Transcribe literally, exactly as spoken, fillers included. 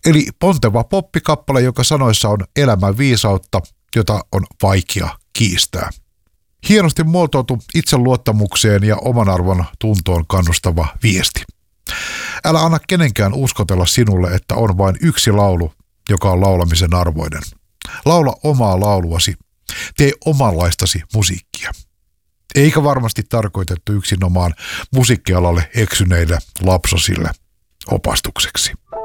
Eli ponteva poppikappale, joka sanoissa on elämän viisautta, jota on vaikea kiistää. Hienosti muotoiltu itseluottamukseen ja oman arvon tuntoon kannustava viesti. Älä anna kenenkään uskotella sinulle, että on vain yksi laulu, joka on laulamisen arvoinen. Laula omaa lauluasi. Tee omanlaistasi musiikkia. Eikä varmasti tarkoitettu yksinomaan musiikkialalle eksyneille lapsosille opastukseksi.